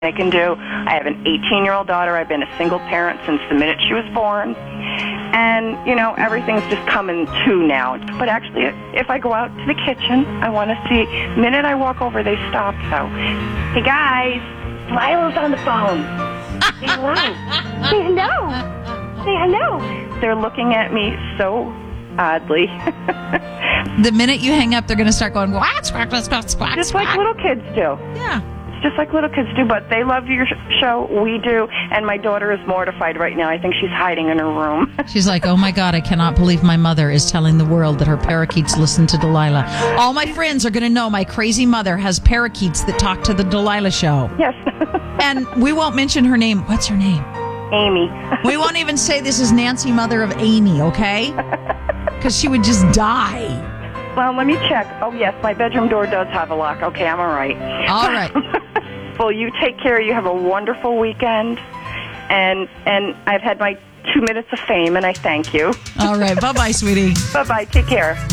I can do. I have an 18-year-old daughter. I've been a single parent since the minute she was born. And, everything's just coming to now. But actually, if I go out to the kitchen, I want to see. The minute I walk over, they stop. So, hey, guys, Lila's on the phone. Say hello. Say hello. Say hello. They're looking at me so oddly. The minute you hang up, they're going to start going, squawk, squawk, squawk, squawk. Just like little kids do. Yeah. Just like little kids do, but they love your show. We do. And my daughter is mortified right now. I think she's hiding in her room. She's like, oh, my God, I cannot believe my mother is telling the world that her parakeets listen to Delilah. All my friends are going to know my crazy mother has parakeets that talk to the Delilah show. Yes. And we won't mention her name. What's her name? Amy. We won't even say this is Nancy, mother of Amy, okay? Because she would just die. Well, let me check. Oh, yes, my bedroom door does have a lock. Okay, I'm all right. All right. Well, you take care. You have a wonderful weekend. And I've had my 2 minutes of fame, and I thank you. All right. Bye-bye, sweetie. Bye-bye. Take care.